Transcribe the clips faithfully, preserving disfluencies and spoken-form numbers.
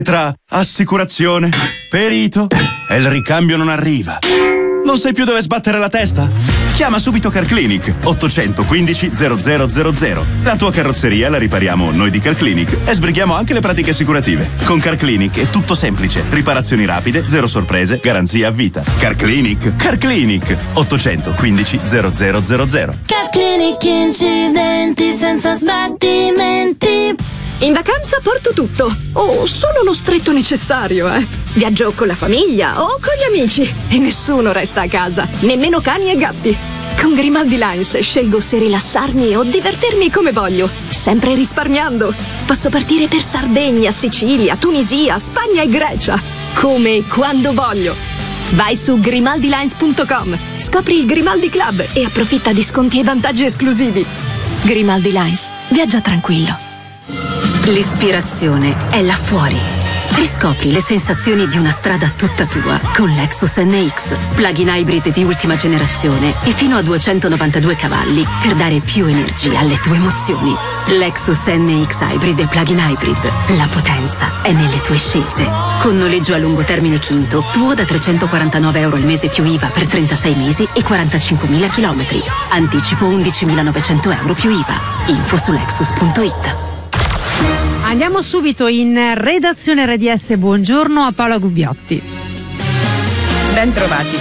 Tra assicurazione, perito e il ricambio non arriva. Non sai più dove sbattere la testa? Chiama subito Carclinic ottocentoquindici zero zero zero zero. La tua carrozzeria la ripariamo noi di Carclinic e sbrighiamo anche le pratiche assicurative. Con Carclinic è tutto semplice. Riparazioni rapide, zero sorprese, garanzia a vita. Carclinic, Carclinic ottocentoquindici zero zero zero zero. Carclinic, incidenti senza sbattimenti. In vacanza porto tutto, o solo lo stretto necessario, eh. Viaggio con la famiglia o con gli amici e nessuno resta a casa, nemmeno cani e gatti. Con Grimaldi Lines scelgo se rilassarmi o divertirmi come voglio, sempre risparmiando. Posso partire per Sardegna, Sicilia, Tunisia, Spagna e Grecia, come e quando voglio. Vai su grimaldi lines punto com, scopri il Grimaldi Club e approfitta di sconti e vantaggi esclusivi. Grimaldi Lines, viaggia tranquillo. L'ispirazione è là fuori. Riscopri le sensazioni di una strada tutta tua con Lexus N X, plug-in hybrid di ultima generazione e fino a duecentonovantadue cavalli per dare più energia alle tue emozioni. Lexus N X Hybrid e plug-in hybrid. La potenza è nelle tue scelte. Con noleggio a lungo termine Quinto, tuo da trecentoquarantanove euro al mese più I V A per trentasei mesi e quarantacinquemila chilometri. Anticipo undicimilanovecento euro più I V A. Info su lexus punto it. Andiamo subito in redazione R D S. Buongiorno a Paola Gubbiotti. Ben trovati.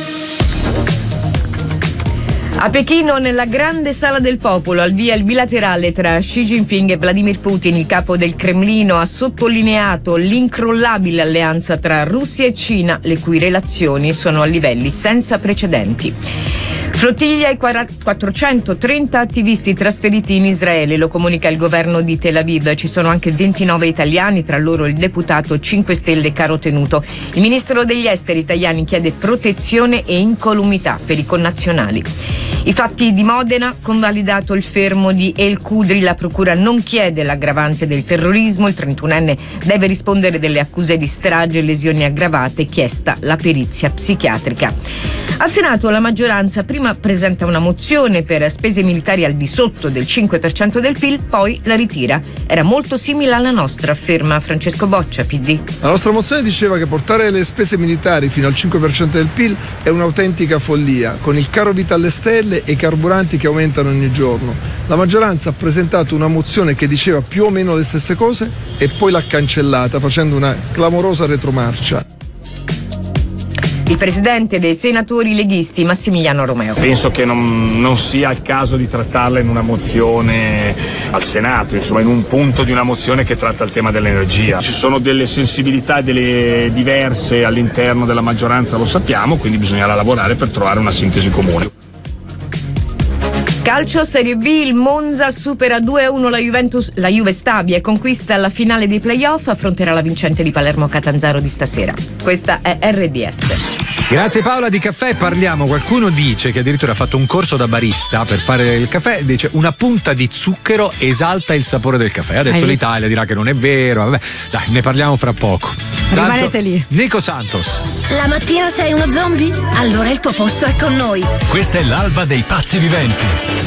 A Pechino, nella grande sala del popolo, al via il bilaterale tra Xi Jinping e Vladimir Putin, il capo del Cremlino ha sottolineato l'incrollabile alleanza tra Russia e Cina, le cui relazioni sono a livelli senza precedenti. Flottiglia e quattrocentotrenta attivisti trasferiti in Israele, lo comunica il governo di Tel Aviv. Ci sono anche ventinove italiani, tra loro il deputato cinque Stelle Caro Tenuto. Il ministro degli esteri Tajani chiede protezione e incolumità per i connazionali. I fatti di Modena, convalidato il fermo di El Kudri, la procura non chiede l'aggravante del terrorismo, il trentunenne deve rispondere delle accuse di strage e lesioni aggravate, chiesta la perizia psichiatrica. Al Senato la maggioranza prima presenta una mozione per spese militari al di sotto del cinque per cento del P I L, poi la ritira. Era molto simile alla nostra, afferma Francesco Boccia, P D. La nostra mozione diceva che portare le spese militari fino al cinque per cento del P I L è un'autentica follia, con il caro vita alle stelle e i carburanti che aumentano ogni giorno. La maggioranza ha presentato una mozione che diceva più o meno le stesse cose e poi l'ha cancellata facendo una clamorosa retromarcia. Il presidente dei senatori leghisti Massimiliano Romeo. Penso che non, non sia il caso di trattarla in una mozione al Senato, insomma in un punto di una mozione che tratta il tema dell'energia. Ci sono delle sensibilità delle diverse all'interno della maggioranza, lo sappiamo, quindi bisognerà lavorare per trovare una sintesi comune. Calcio Serie B, il Monza supera due a uno la Juventus, la Juve Stabia e conquista la finale dei playoff, affronterà la vincente di Palermo Catanzaro di stasera. Questa è R D S. Grazie Paola. Di caffè parliamo. Qualcuno dice che addirittura ha fatto un corso da barista per fare il caffè, dice una punta di zucchero esalta il sapore del caffè. Adesso Hai l'Italia visto? Dirà che non è vero. Vabbè, dai, ne parliamo fra poco. Rimanete lì. Nico Santos. La mattina sei uno zombie? Allora il tuo posto è con noi. Questa è l'alba dei pazzi viventi.